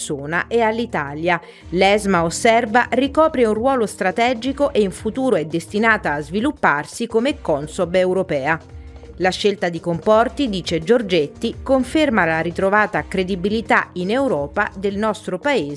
persona e all'Italia. L'ESMA, osserva, ricopre un ruolo strategico e in futuro è destinata a svilupparsi come Consob europea. La scelta di Comporti, dice Giorgetti, conferma la ritrovata credibilità in Europa del nostro paese